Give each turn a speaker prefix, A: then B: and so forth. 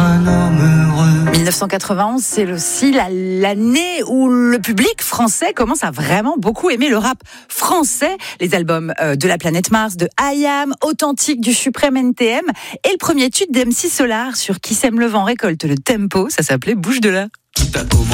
A: un homme heureux.
B: 1991, c'est aussi l'année où le public français commence à vraiment beaucoup aimer le rap français. Les albums de la planète Mars, de I.Am, Authentique du Suprême NTM et le premier tube d'MC Solar sur Qui sème le vent récolte le tempo, ça s'appelait Bouge de là.
A: Tout a commencé.